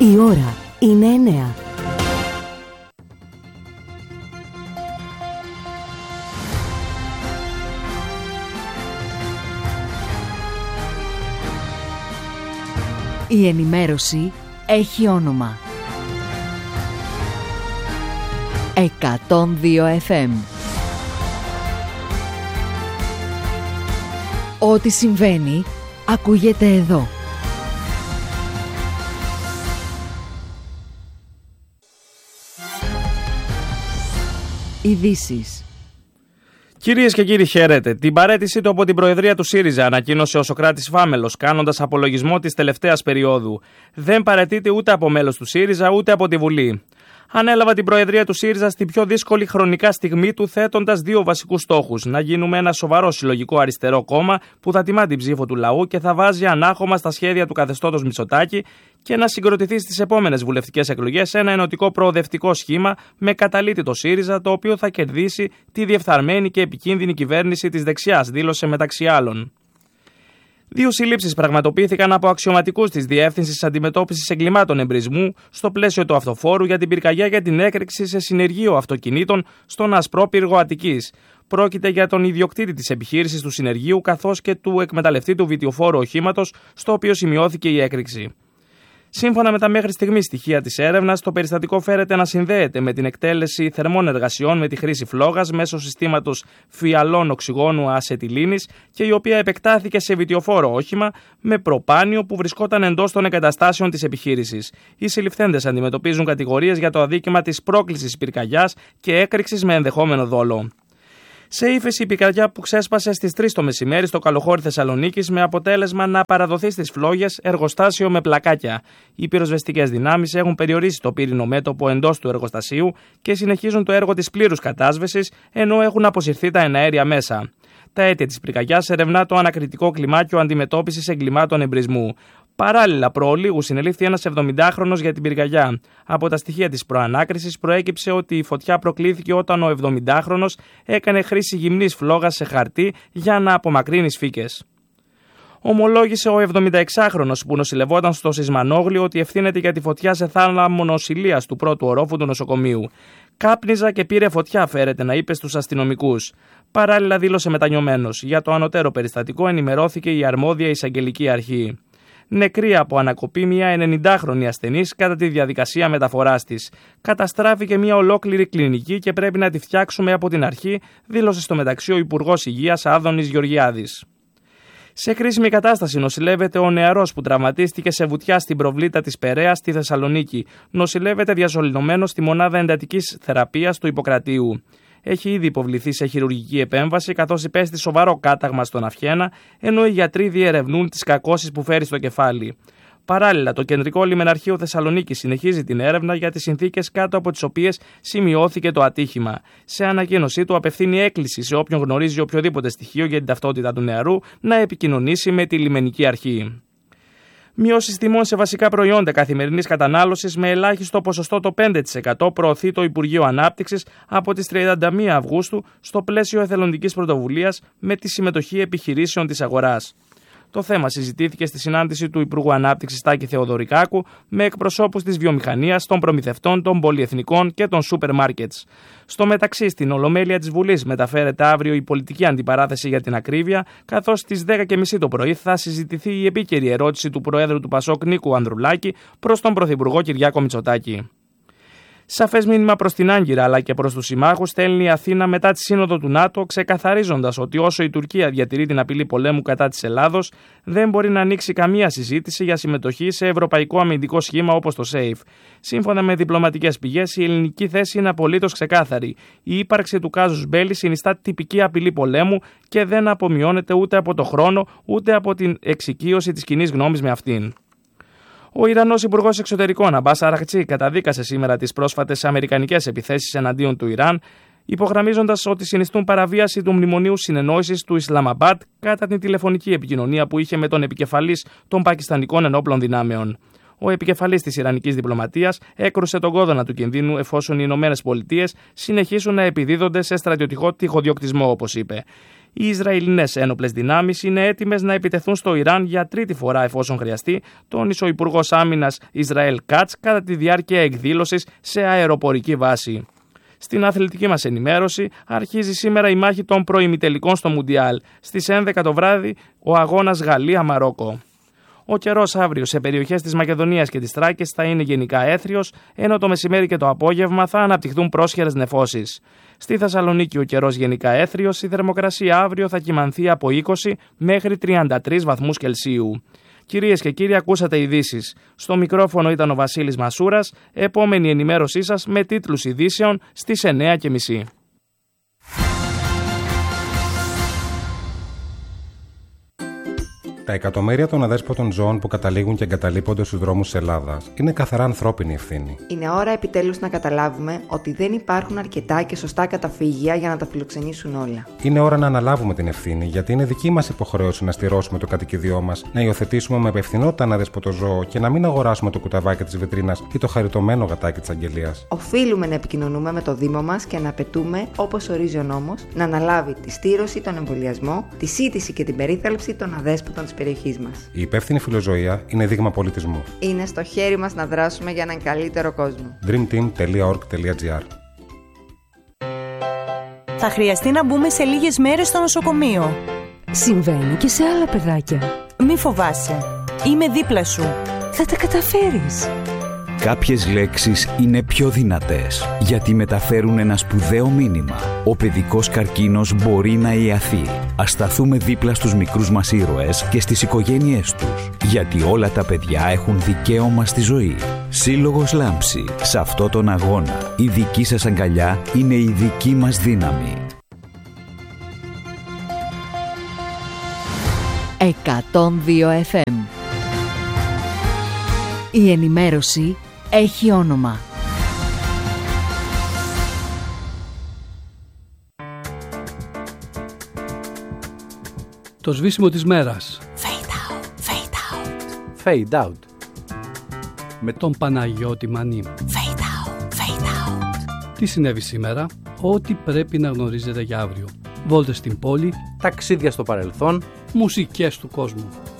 Η ώρα είναι 9. Η ενημέρωση έχει όνομα. 102 FM. Ό,τι συμβαίνει, ακούγεται εδώ. Ειδήσεις. Κυρίες και κύριοι, χαίρετε. Την παραίτησή του από την Προεδρία του ΣΥΡΙΖΑ ανακοίνωσε ο Σωκράτης Φάμελος, κάνοντας απολογισμό της τελευταίας περίοδου. Δεν παραιτείται ούτε από μέλος του ΣΥΡΙΖΑ ούτε από τη Βουλή. Ανέλαβα την Προεδρία του ΣΥΡΙΖΑ στη πιο δύσκολη χρονικά στιγμή του, θέτοντας δύο βασικούς στόχους: να γίνουμε ένα σοβαρό συλλογικό αριστερό κόμμα που θα τιμά την ψήφο του λαού και θα βάζει ανάχωμα στα σχέδια του καθεστώτος Μητσοτάκη, και να συγκροτηθεί στις επόμενες βουλευτικές εκλογές ένα ενωτικό προοδευτικό σχήμα με καταλήτη το ΣΥΡΙΖΑ, το οποίο θα κερδίσει τη διεφθαρμένη και επικίνδυνη κυβέρνηση της δεξιάς, δήλωσε μεταξύ άλλων. Δύο συλλήψεις πραγματοποιήθηκαν από αξιωματικούς της Διεύθυνσης Αντιμετώπισης Εγκλημάτων Εμπρισμού στο πλαίσιο του αυτοφόρου για την πυρκαγιά για την έκρηξη σε συνεργείο αυτοκινήτων στον Ασπρό Πύργο Αττικής. Πρόκειται για τον ιδιοκτήτη της επιχείρησης του συνεργείου καθώς και του εκμεταλλευτή του βιτιοφόρου οχήματος, στο οποίο σημειώθηκε η έκρηξη. Σύμφωνα με τα μέχρι στιγμής στοιχεία της έρευνας, το περιστατικό φέρεται να συνδέεται με την εκτέλεση θερμών εργασιών με τη χρήση φλόγας μέσω συστήματος φυαλών οξυγόνου ασετιλίνης, και η οποία επεκτάθηκε σε βιτιοφόρο όχημα με προπάνιο που βρισκόταν εντός των εγκαταστάσεων της επιχείρησης. Οι συλληφθέντες αντιμετωπίζουν κατηγορίες για το αδίκημα της πρόκλησης πυρκαγιάς και έκρηξης με ενδεχόμενο δόλο. Σε ύφεση η πυρκαγιά που ξέσπασε στις 3 το μεσημέρι στο Καλοχώρι Θεσσαλονίκης, με αποτέλεσμα να παραδοθεί στις φλόγες εργοστάσιο με πλακάκια. Οι πυροσβεστικές δυνάμεις έχουν περιορίσει το πύρινο μέτωπο εντός του εργοστασίου και συνεχίζουν το έργο της πλήρους κατάσβεσης, ενώ έχουν αποσυρθεί τα εναέρια μέσα. Τα αίτια της πυρκαγιάς ερευνά το ανακριτικό κλιμάκιο αντιμετώπισης εγκλημάτων εμπρισμού. Παράλληλα, προολίγου συνελήφθη ένας 70χρονος για την πυρκαγιά. Από τα στοιχεία της προανάκρισης προέκυψε ότι η φωτιά προκλήθηκε όταν ο 70χρονος έκανε χρήση γυμνής φλόγας σε χαρτί για να απομακρύνει σφίκες. Ομολόγησε ο 76χρονος που νοσηλευόταν στο Σισμανόγλιο ότι ευθύνεται για τη φωτιά σε θάλαμο νοσηλείας του πρώτου ορόφου του νοσοκομείου. «Κάπνιζα και πήρε φωτιά», φέρεται να είπε στους αστυνομικούς. Παράλληλα, δήλωσε μετανιωμένος. Για το ανωτέρω περιστατικό ενημερώθηκε η αρμόδια εισαγγελική αρχή. Νεκρή από ανακοπή μια 90χρονη ασθενής κατά τη διαδικασία μεταφοράς της. Καταστράφηκε μια ολόκληρη κλινική και πρέπει να τη φτιάξουμε από την αρχή, δήλωσε στο μεταξύ ο Υπουργός Υγείας Άδωνης Γεωργιάδης. Σε κρίσιμη κατάσταση νοσηλεύεται ο νεαρός που τραυματίστηκε σε βουτιά στην προβλήτα της Περαίας στη Θεσσαλονίκη. Νοσηλεύεται διασωληνωμένος στη μονάδα εντατικής θεραπείας του Ιπποκρατίου. Έχει ήδη υποβληθεί σε χειρουργική επέμβαση, καθώς υπέστη σοβαρό κάταγμα στον αυχένα, ενώ οι γιατροί διερευνούν τις κακώσεις που φέρει στο κεφάλι. Παράλληλα, το Κεντρικό Λιμεναρχείο Θεσσαλονίκης συνεχίζει την έρευνα για τις συνθήκες κάτω από τις οποίες σημειώθηκε το ατύχημα. Σε ανακοίνωσή του, απευθύνει έκκληση σε όποιον γνωρίζει οποιοδήποτε στοιχείο για την ταυτότητα του νεαρού να επικοινωνήσει με τη λιμενική αρχή. Μειώσεις τιμών σε βασικά προϊόντα καθημερινής κατανάλωσης με ελάχιστο ποσοστό το 5% προωθεί το Υπουργείο Ανάπτυξης από τις 31 Αυγούστου στο πλαίσιο εθελοντικής πρωτοβουλίας με τη συμμετοχή επιχειρήσεων της αγοράς. Το θέμα συζητήθηκε στη συνάντηση του Υπουργού Ανάπτυξης Τάκη Θεοδωρικάκου με εκπροσώπους της βιομηχανίας, των προμηθευτών, των πολυεθνικών και των σούπερ μάρκετς. Στο μεταξύ, στην Ολομέλεια της Βουλής μεταφέρεται αύριο η πολιτική αντιπαράθεση για την ακρίβεια, καθώς στις 10:30 το πρωί θα συζητηθεί η επίκαιρη ερώτηση του Προέδρου του Πασόκ Νίκου Ανδρουλάκη προς τον Πρωθυπουργό Κυριάκο Μητσοτάκη. Σαφές μήνυμα προς την Άγκυρα αλλά και προς τους συμμάχους στέλνει η Αθήνα μετά τη σύνοδο του ΝΑΤΟ, ξεκαθαρίζοντας ότι όσο η Τουρκία διατηρεί την απειλή πολέμου κατά της Ελλάδος, δεν μπορεί να ανοίξει καμία συζήτηση για συμμετοχή σε ευρωπαϊκό αμυντικό σχήμα όπως το SAFE. Σύμφωνα με διπλωματικές πηγές, η ελληνική θέση είναι απολύτως ξεκάθαρη. Η ύπαρξη του κάζους μπέλι συνιστά τυπική απειλή πολέμου και δεν απομειώνεται ούτε από το χρόνο ούτε από την εξοικείωση της κοινής γνώμης με αυτήν. Ο Ιρανός Υπουργός Εξωτερικών Αμπάς Αραχτζή καταδίκασε σήμερα τις πρόσφατες αμερικανικές επιθέσεις εναντίον του Ιράν, υπογραμμίζοντας ότι συνιστούν παραβίαση του Μνημονίου Συνεννόησης του Ισλαμαμπάντ κατά την τηλεφωνική επικοινωνία που είχε με τον επικεφαλής των Πακιστανικών Ενόπλων Δυνάμεων. Ο επικεφαλής της Ιρανικής διπλωματίας έκρουσε τον κόδωνα του κινδύνου εφόσον οι Ηνωμένες Πολιτείες συνεχίσουν να επιδίδονται σε στρατιωτικό τυχοδιοκτισμό, όπως είπε. Οι Ισραηλινές ένοπλες δυνάμεις είναι έτοιμες να επιτεθούν στο Ιράν για τρίτη φορά εφόσον χρειαστεί, τόνισε ο Υπουργός Άμυνας Ισραήλ Κάτς κατά τη διάρκεια εκδήλωσης σε αεροπορική βάση. Στην αθλητική μας ενημέρωση αρχίζει σήμερα η μάχη των προημιτελικών στο Μουντιάλ. Στις 11 το βράδυ ο αγώνας Γαλλία-Μαρόκο. Ο καιρός αύριο σε περιοχές της Μακεδονίας και της Θράκης θα είναι γενικά έθριος, ενώ το μεσημέρι και το απόγευμα θα αναπτυχθούν πρόσχερες νεφώσεις. Στη Θεσσαλονίκη ο καιρός γενικά έθριος, η θερμοκρασία αύριο θα κυμανθεί από 20 μέχρι 33 βαθμούς Κελσίου. Κυρίες και κύριοι, ακούσατε ειδήσεις. Στο μικρόφωνο ήταν ο Βασίλης Μασούρας. Επόμενη ενημέρωσή σας με τίτλους ειδήσεων στις 9:30. Τα εκατομμύρια των αδέσποτων ζώων που καταλήγουν και εγκαταλείπονται στους δρόμους της Ελλάδας είναι καθαρά ανθρώπινη ευθύνη. Είναι ώρα επιτέλους να καταλάβουμε ότι δεν υπάρχουν αρκετά και σωστά καταφύγια για να τα φιλοξενήσουν όλα. Είναι ώρα να αναλάβουμε την ευθύνη, γιατί είναι δική μας υποχρέωση να στηρώσουμε το κατοικίδιό μας, να υιοθετήσουμε με υπευθυνότητα ένα αδέσποτο ζώο και να μην αγοράσουμε το κουταβάκι της βιτρίνας ή το χαριτωμένο γατάκι της αγγελίας. Οφείλουμε να επικοινωνούμε με το Δήμο μας και να απαιτούμε, όπως ορίζει ο νόμος, να αναλάβει τη στήρωση, τον εμβολιασμό, τη σύντηση και την περίθαλψη των αδέσποτων της περιοχής μας. Η υπεύθυνη φιλοζωία είναι δείγμα πολιτισμού. Είναι στο χέρι μας να δράσουμε για έναν καλύτερο κόσμο. dreamteam.org.gr. Θα χρειαστεί να μπούμε σε λίγες μέρες στο νοσοκομείο. Συμβαίνει και σε άλλα παιδάκια. Μη φοβάσαι. Είμαι δίπλα σου. Θα τα καταφέρεις. Κάποιες λέξεις είναι πιο δυνατές γιατί μεταφέρουν ένα σπουδαίο μήνυμα. Ο παιδικός καρκίνος μπορεί να ιαθεί. Ας σταθούμε δίπλα στους μικρούς μας ήρωες και στις οικογένειές τους. Γιατί όλα τα παιδιά έχουν δικαίωμα στη ζωή. Σύλλογος Λάμψη. Σε αυτό τον αγώνα η δική σας αγκαλιά είναι η δική μας δύναμη. 102 FM. Η ενημέρωση έχει όνομα. Το σβήσιμο της μέρας. Fade out, fade out. Fade out. Με τον Παναγιώτη Μανή. Fade out, fade out. Τι συνέβη σήμερα? Ό,τι πρέπει να γνωρίζετε για αύριο. Βόλτες στην πόλη. Ταξίδια στο παρελθόν. Μουσικές του κόσμου.